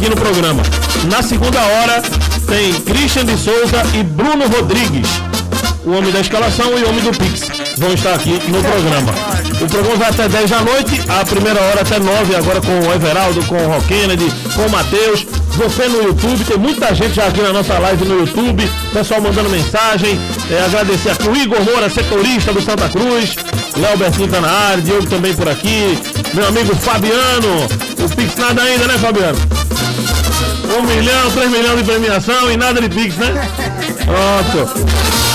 aqui no programa. Na segunda hora tem Christian de Souza e Bruno Rodrigues, o homem da escalação e o homem do Pix, vão estar aqui no programa. O programa vai até 10 da noite, a primeira hora até 9, agora com o Everaldo, com o Rock Kennedy, com o Matheus. Você no YouTube, tem muita gente já aqui na nossa live no YouTube, pessoal mandando mensagem. Agradecer aqui o Igor Moura, setorista do Santa Cruz, Léo Bertinho tá na área, Diogo também por aqui, meu amigo Fabiano, o Pix nada ainda, né, Fabiano? 1 milhão, 3 milhões de premiação e nada de Pix, né? Pronto.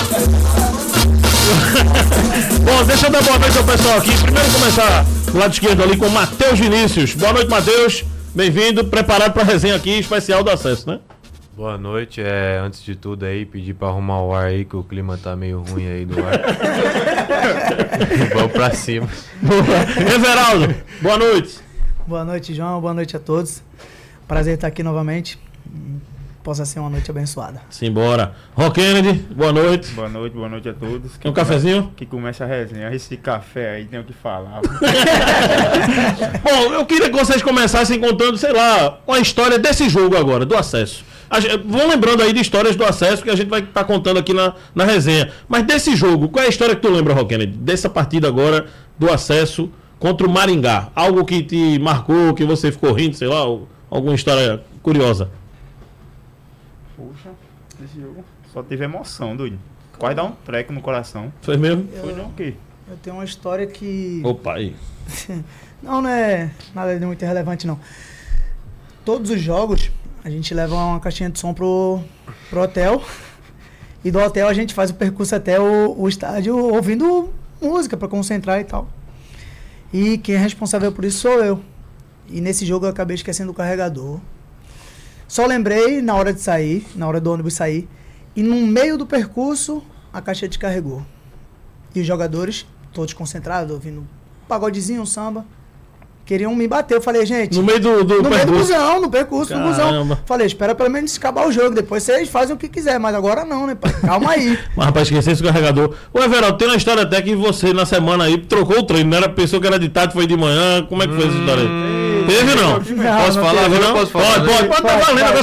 Bom, deixa eu dar boa noite ao pessoal aqui. Primeiro começar do lado esquerdo ali com o Matheus Vinícius. Boa noite, Matheus. Bem-vindo, preparado para a resenha aqui especial do acesso, né? Boa noite, antes de tudo aí, pedir para arrumar o ar aí, que o clima tá meio ruim aí do ar. Vamos pra cima. Boa. Everaldo, boa noite. Boa noite, João, boa noite a todos. Prazer estar aqui novamente. Possa ser uma noite abençoada. Simbora. Rock Kennedy, boa noite. Boa noite a todos. Quer um cafezinho? Que começa a resenha. Esse café aí tem o que falar. Bom, eu queria que vocês começassem contando, sei lá, uma história desse jogo agora, do acesso. Vão lembrando aí de histórias do acesso que a gente vai estar contando aqui na resenha. Mas desse jogo, qual é a história que tu lembra, Rock Kennedy? Dessa partida agora do acesso contra o Maringá. Algo que te marcou, que você ficou rindo, sei lá, alguma história curiosa. Puxa, esse jogo só teve emoção, doido. Quase dá um treco no coração. Foi mesmo? Foi não o quê? Eu tenho uma história que... Opa, aí. Não é nada de muito relevante, não. Todos os jogos, a gente leva uma caixinha de som pro hotel. E do hotel a gente faz o percurso até o estádio ouvindo música para concentrar e tal. E quem é responsável por isso sou eu. E nesse jogo eu acabei esquecendo o carregador. Só lembrei na hora de sair, na hora do ônibus sair, e no meio do percurso a caixa descarregou. E os jogadores, todos concentrados, ouvindo pagodezinho, samba, queriam me bater. Eu falei, gente... No meio do no percurso? Meio do busão, no percurso do busão. Caramba. Falei, espera pelo menos acabar o jogo, depois vocês fazem o que quiser, mas agora não, né, pai? Calma aí. Mas rapaz, esqueci esse carregador. Ô Everaldo, tem uma história até que você na semana aí trocou o treino, não era? Pensou que era de tarde, foi de manhã. Como é que foi essa história aí? Teve não? Posso falar? Teve, não? Posso falar? Pode, tá valendo, agora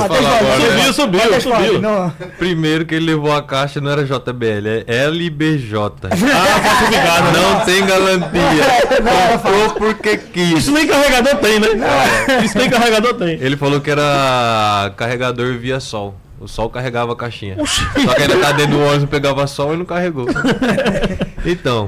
subiu. Subiu. Primeiro que ele levou a caixa, não era JBL, é LBJ. Falsificado. Não tem garantia. Comprou porque quis. Isso nem carregador tem, né? Isso nem carregador tem. Ele falou que era carregador via sol. O sol carregava a caixinha. Só que ainda tá dentro do ônibus, pegava sol e não carregou. Então,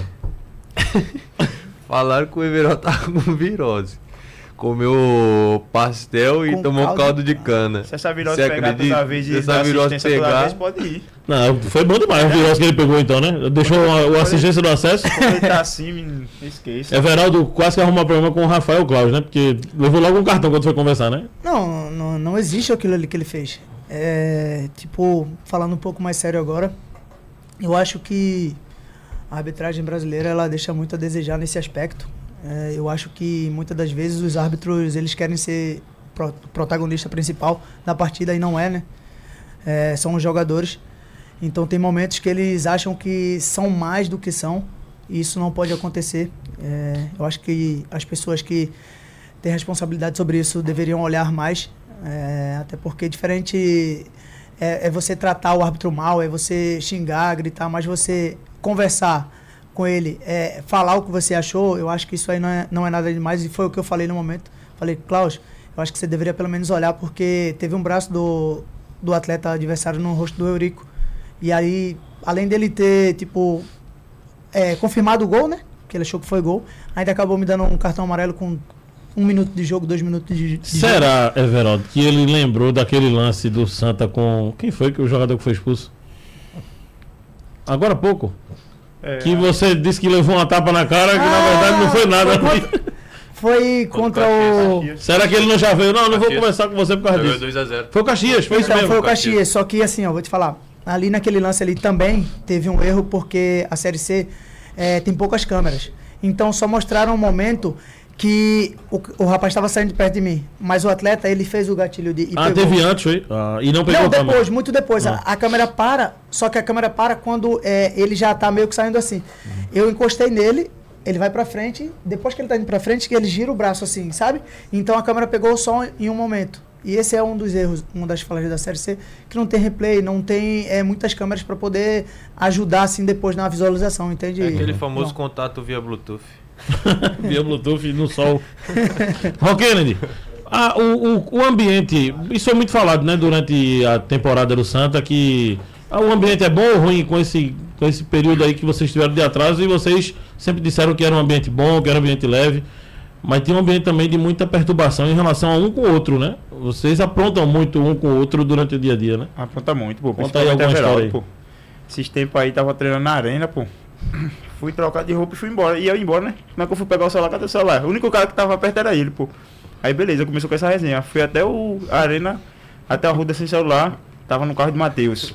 falaram que o Everaldo tava com virose. Comeu pastel e tomou caldo de cana. Se essa virose pegar toda vez e dar assistência toda vez, pode ir. Não, foi bom demais a virose que ele pegou então, né? Deixou a assistência do acesso. Quando ele tá assim, esqueça. Everaldo quase que arrumou problema com o Rafael Claus, né? Porque levou logo um cartão quando foi conversar, né? Não existe aquilo ali que ele fez. Falando um pouco mais sério agora, eu acho que a arbitragem brasileira, ela deixa muito a desejar nesse aspecto. Eu acho que muitas das vezes os árbitros, eles querem ser protagonista principal da partida e não é, né? São os jogadores. Então tem momentos que eles acham que são mais do que são e isso não pode acontecer. Eu acho que as pessoas que têm responsabilidade sobre isso deveriam olhar mais, até porque diferente é você tratar o árbitro mal, é você xingar, gritar, mas você conversar com ele, falar o que você achou. Eu acho que isso aí não é nada demais e foi o que eu falei no momento. Falei, Klaus, eu acho que você deveria pelo menos olhar, porque teve um braço do atleta adversário no rosto do Eurico. E aí, além dele ter, confirmado o gol, né? Que ele achou que foi gol, ainda acabou me dando um cartão amarelo com 1 minuto de jogo, 2 minutos de Será, jogo. Everaldo, que ele lembrou daquele lance do Santa com... Quem foi que o jogador que foi expulso? Agora há pouco. Que você disse que levou uma tapa na cara, que na verdade não foi nada. Foi contra o... Será que ele não já veio? Não vou conversar com você por causa disso. 2-0. Foi o Caxias, foi isso mesmo. Foi o Caxias, só que assim, vou te falar. Ali naquele lance ali também teve um erro, porque a Série C tem poucas câmeras. Então só mostraram um momento que o rapaz estava saindo de perto de mim, mas o atleta, ele fez o gatilho de... pegou. Teve antes, foi? E não pegou. Não, depois, muito depois. A câmera para, só que a câmera para quando ele já tá meio que saindo assim. Eu encostei nele, ele vai pra frente, depois que ele tá indo pra frente, que ele gira o braço assim, sabe? Então a câmera pegou só em um momento. E esse é um dos erros, uma das falhas da Série C, que não tem replay, não tem muitas câmeras para poder ajudar assim depois na visualização, entende? É aquele famoso contato via Bluetooth. Via Bluetooth no sol. Ron Kennedy, o ambiente, isso é muito falado, né, durante a temporada do Santa, que o ambiente é bom ou ruim com esse período aí que vocês tiveram de atraso, e vocês sempre disseram que era um ambiente bom, que era um ambiente leve, mas tem um ambiente também de muita perturbação em relação a um com o outro, né? Vocês aprontam muito um com o outro durante o dia a dia, né? Apronta muito, pô. Conta aí Principalmente a alguma história Everaldo, pô. Esses tempos aí tava treinando na arena, pô. Fui trocar de roupa e fui embora. E eu ia embora, né? Como é que eu fui pegar o celular? Cadê o celular? O único cara que tava perto era ele, pô. Aí beleza, começou com essa resenha. Fui até a arena, até a Ruda sem celular. Tava no carro de Matheus.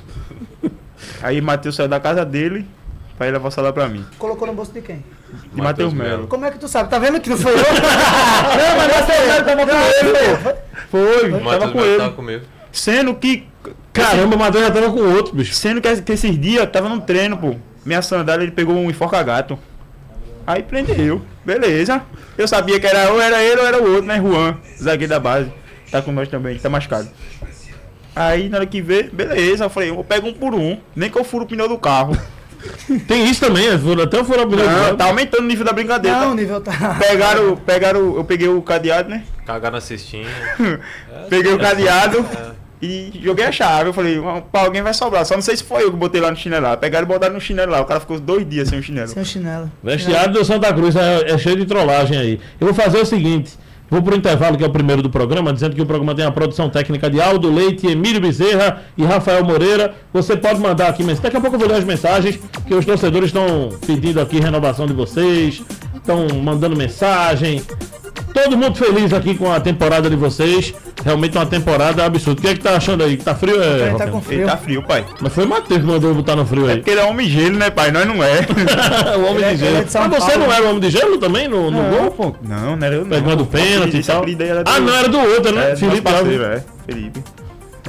Aí Matheus saiu da casa dele pra ir levar o celular pra mim. Colocou no bolso de quem? De Matheus Melo. Como é que tu sabe? Tá vendo que não foi eu? Não, mas Matheus Melo tava com ele, pô. Foi, O tava Matheus com Melo ele. tava comigo. Sendo que... Caramba, o Matheus já tava com o outro, bicho. Sendo que esses dias eu tava no treino, pô. Minha sandália, ele pegou um enforca-gato. Aí prendeu. Beleza. Eu sabia que era ou era ele ou era o outro, né? Juan, zagueiro da base. Tá com nós também, tá machucado. Aí na hora que vê, beleza. Eu falei, eu pego um por um. Nem que eu furo o pneu do carro. Tem isso também, até eu furar o pneu do Não, carro. tá aumentando o nível da brincadeira. Não, tá? o nível tá... Pegaram, eu peguei o cadeado, né? Cagar na cestinha. Peguei o cadeado e joguei a chave. Eu falei, pra alguém vai sobrar. Só não sei se foi eu que botei lá no chinelo lá. Pegaram e botaram no chinelo lá. O cara ficou 2 dias sem o chinelo. Sem o chinelo. Vestiário do Santa Cruz é cheio de trollagem aí. Eu vou fazer o seguinte: vou pro intervalo, que é o primeiro do programa, dizendo que o programa tem a produção técnica de Aldo Leite, Emílio Bezerra e Rafael Moreira. Você pode mandar aqui mensagem. Daqui a pouco eu vou ler as mensagens, que os torcedores estão pedindo aqui renovação de vocês, estão mandando mensagem. Todo mundo feliz aqui com a temporada de vocês. Realmente uma temporada absurda. O que é que tá achando aí? Tá frio? Ele tá Roberto? com Ele frio. tá frio, pai. Mas foi o Matheus que mandou botar no frio É aí. porque ele é homem gelo, né, pai? Nós não é. O homem de Ele gelo. é de São Mas você Paulo. não era o homem de gelo também no gol? pô. Não era eu não. Pegando pênalti e Esse tal. apelido aí era Ah, não, era do outro, né? É, Felipe Felipe Alves. parceiro, Felipe.